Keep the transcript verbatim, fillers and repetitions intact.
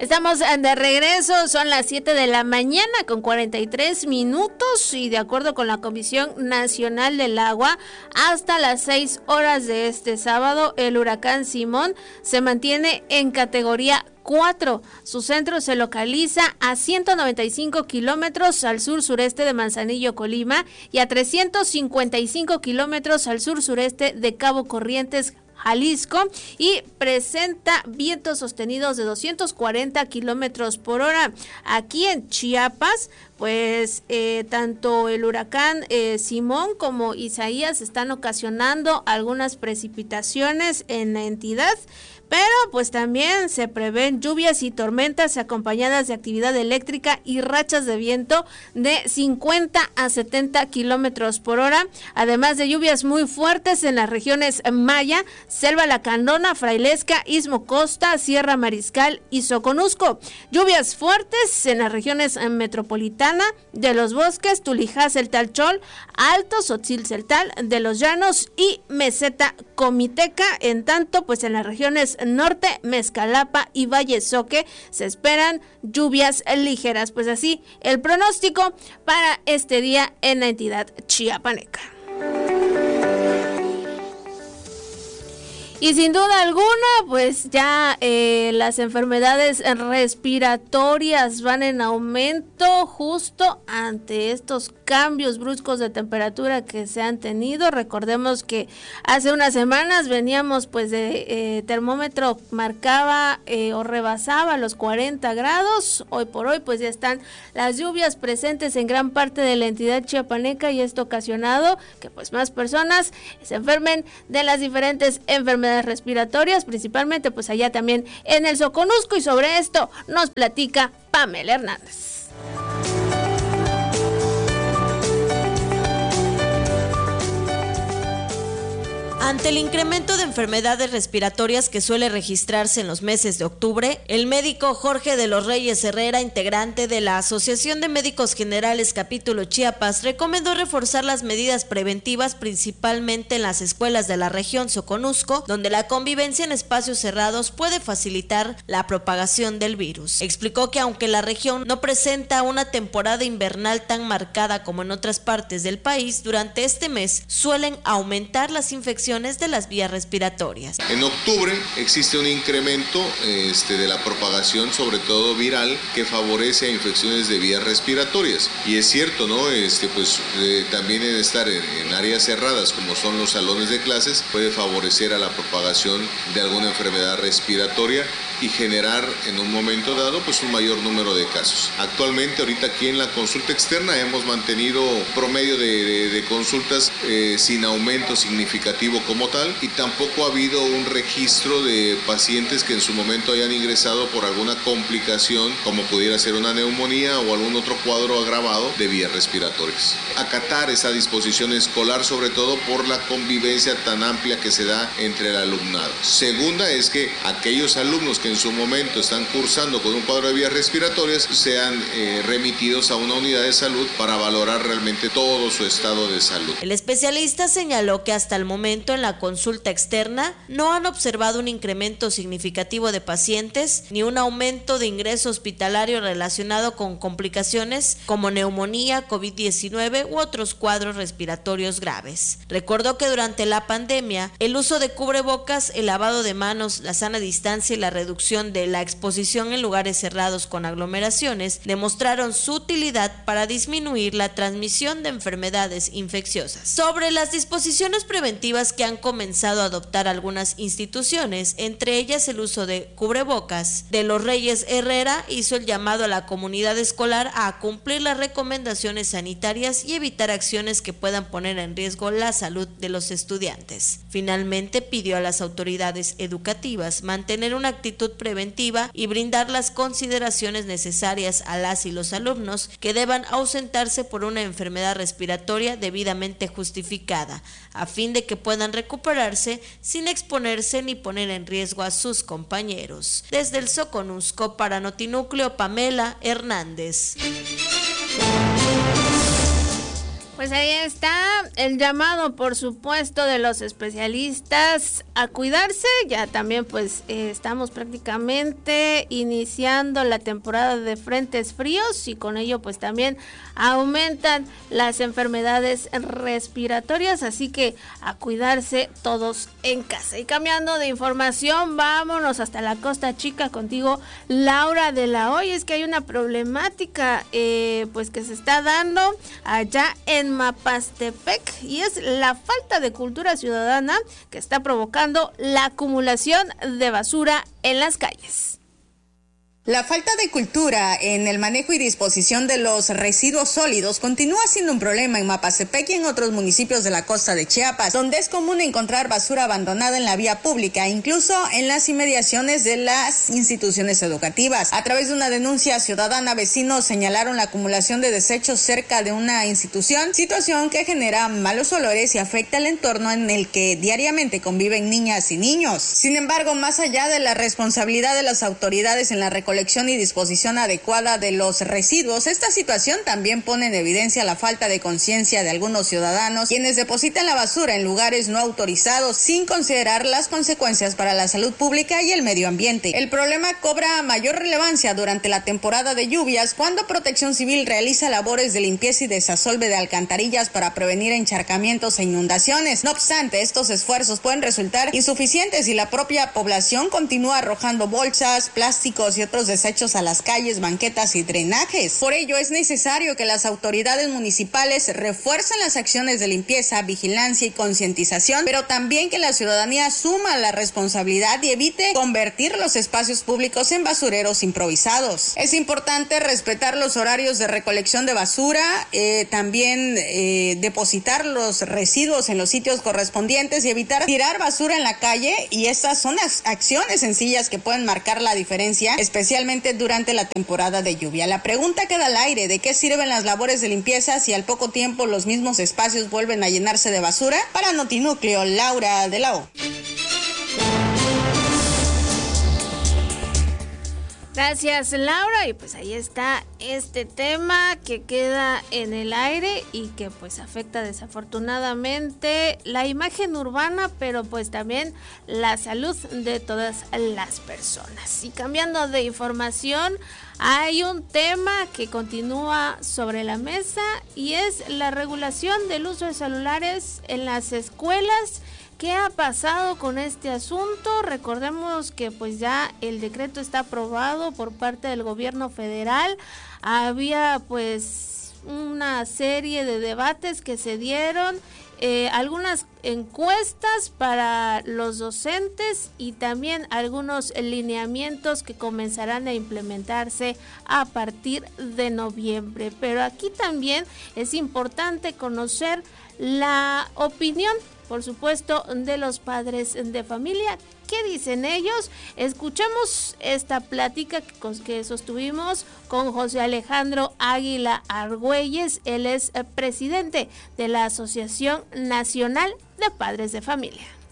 Estamos de regreso, son las siete de la mañana con cuarenta y tres minutos y de acuerdo con la Comisión Nacional del Agua, hasta las seis horas de este sábado, el huracán Simón se mantiene en categoría cuatro. Su centro se localiza a ciento noventa y cinco kilómetros al sur-sureste de Manzanillo, Colima, y a trescientos cincuenta y cinco kilómetros al sur-sureste de Cabo Corrientes, Jalisco, y presenta vientos sostenidos de doscientos cuarenta kilómetros por hora. Aquí en Chiapas, pues eh, tanto el huracán eh, Simón como Isaías están ocasionando algunas precipitaciones en la entidad, pero pues también se prevén lluvias y tormentas acompañadas de actividad eléctrica y rachas de viento de cincuenta a setenta kilómetros por hora, además de lluvias muy fuertes en las regiones Maya, Selva Lacandona, Frailesca, Istmo Costa, Sierra Mariscal y Soconusco. Lluvias fuertes en las regiones metropolitana, de los Bosques, Tulijá, Celtal-Chol, Alto, Sotzil-Celtal, de los Llanos y Meseta Comiteca. En tanto, pues en las regiones norte, Mezcalapa y Valle Soque se esperan lluvias ligeras. Pues así el pronóstico para este día en la entidad chiapaneca. Y sin duda alguna, pues ya eh, las enfermedades respiratorias van en aumento justo ante estos cambios bruscos de temperatura que se han tenido. Recordemos que hace unas semanas veníamos pues de eh, termómetro marcaba eh, o rebasaba los cuarenta grados. Hoy por hoy pues ya están las lluvias presentes en gran parte de la entidad chiapaneca y esto ha ocasionado que pues más personas se enfermen de las diferentes enfermedades respiratorias, principalmente pues allá también en el Soconusco, y sobre esto nos platica Pamela Hernández. Ante el incremento de enfermedades respiratorias que suele registrarse en los meses de octubre, el médico Jorge de los Reyes Herrera, integrante de la Asociación de Médicos Generales Capítulo Chiapas, recomendó reforzar las medidas preventivas principalmente en las escuelas de la región Soconusco, donde la convivencia en espacios cerrados puede facilitar la propagación del virus. Explicó que aunque la región no presenta una temporada invernal tan marcada como en otras partes del país, durante este mes suelen aumentar las infecciones de las vías respiratorias. En octubre existe un incremento este, de la propagación, sobre todo viral, que favorece a infecciones de vías respiratorias. Y es cierto, ¿no? Este, pues eh, también en estar en, en áreas cerradas, como son los salones de clases, puede favorecer a la propagación de alguna enfermedad respiratoria y generar en un momento dado pues un mayor número de casos. Actualmente, ahorita aquí en la consulta externa hemos mantenido promedio de, de, de consultas eh, sin aumento significativo como tal, y tampoco ha habido un registro de pacientes que en su momento hayan ingresado por alguna complicación, como pudiera ser una neumonía o algún otro cuadro agravado de vías respiratorias. Acatar esa disposición escolar, sobre todo por la convivencia tan amplia que se da entre el alumnado. Segunda es que aquellos alumnos que en su momento están cursando con un cuadro de vías respiratorias sean eh, remitidos a una unidad de salud para valorar realmente todo su estado de salud. El especialista señaló que hasta el momento en la consulta externa no han observado un incremento significativo de pacientes ni un aumento de ingreso hospitalario relacionado con complicaciones como neumonía, COVID diecinueve u otros cuadros respiratorios graves. Recordó que durante la pandemia el uso de cubrebocas, el lavado de manos, la sana distancia y la reducción de la exposición en lugares cerrados con aglomeraciones demostraron su utilidad para disminuir la transmisión de enfermedades infecciosas. Sobre las disposiciones preventivas que han comenzado a adoptar algunas instituciones, entre ellas el uso de cubrebocas, de los Reyes Herrera hizo el llamado a la comunidad escolar a cumplir las recomendaciones sanitarias y evitar acciones que puedan poner en riesgo la salud de los estudiantes. Finalmente pidió a las autoridades educativas mantener una actitud preventiva y brindar las consideraciones necesarias a las y los alumnos que deban ausentarse por una enfermedad respiratoria debidamente justificada, a fin de que puedan recuperarse sin exponerse ni poner en riesgo a sus compañeros. Desde el Soconusco para Notinúcleo, Pamela Hernández. Pues ahí está el llamado, por supuesto, de los especialistas a cuidarse. Ya también pues eh, estamos prácticamente iniciando la temporada de frentes fríos y con ello pues también aumentan las enfermedades respiratorias, así que a cuidarse todos en casa. Y cambiando de información, vámonos hasta la Costa Chica contigo, Laura de la Hoy. Es que hay una problemática eh, pues que se está dando allá en Mapastepec y es la falta de cultura ciudadana que está provocando la acumulación de basura en las calles. La falta de cultura en el manejo y disposición de los residuos sólidos continúa siendo un problema en Mapastepec y en otros municipios de la costa de Chiapas, donde es común encontrar basura abandonada en la vía pública, incluso en las inmediaciones de las instituciones educativas. A través de una denuncia ciudadana, vecinos señalaron la acumulación de desechos cerca de una institución, situación que genera malos olores y afecta el entorno en el que diariamente conviven niñas y niños. Sin embargo, más allá de la responsabilidad de las autoridades en la recolección colección y disposición adecuada de los residuos, esta situación también pone en evidencia la falta de conciencia de algunos ciudadanos, quienes depositan la basura en lugares no autorizados sin considerar las consecuencias para la salud pública y el medio ambiente. El problema cobra mayor relevancia durante la temporada de lluvias, cuando Protección Civil realiza labores de limpieza y desasolve de alcantarillas para prevenir encharcamientos e inundaciones. No obstante, estos esfuerzos pueden resultar insuficientes y la propia población continúa arrojando bolsas, plásticos y otros desechos a las calles, banquetas y drenajes. Por ello, es necesario que las autoridades municipales refuercen las acciones de limpieza, vigilancia y concientización, pero también que la ciudadanía asuma la responsabilidad y evite convertir los espacios públicos en basureros improvisados. Es importante respetar los horarios de recolección de basura, eh, también eh, depositar los residuos en los sitios correspondientes y evitar tirar basura en la calle, y estas son las acciones sencillas que pueden marcar la diferencia, especialmente durante la temporada de lluvia. La pregunta queda al aire: ¿de qué sirven las labores de limpieza si al poco tiempo los mismos espacios vuelven a llenarse de basura? Para Notinúcleo, Laura de la O. Gracias, Laura. Y pues ahí está este tema que queda en el aire y que pues afecta desafortunadamente la imagen urbana, pero pues también la salud de todas las personas. Y cambiando de información, hay un tema que continúa sobre la mesa y es la regulación del uso de celulares en las escuelas. ¿Qué ha pasado con este asunto? Recordemos que pues ya el decreto está aprobado por parte del gobierno federal. Había pues una serie de debates que se dieron, eh, algunas encuestas para los docentes y también algunos lineamientos que comenzarán a implementarse a partir de noviembre. Pero aquí también es importante conocer la opinión, por supuesto, de los padres de familia. ¿Qué dicen ellos? Escuchamos esta plática que sostuvimos con José Alejandro Águila Argüelles. Él es presidente de la Asociación Nacional de Padres de Familia.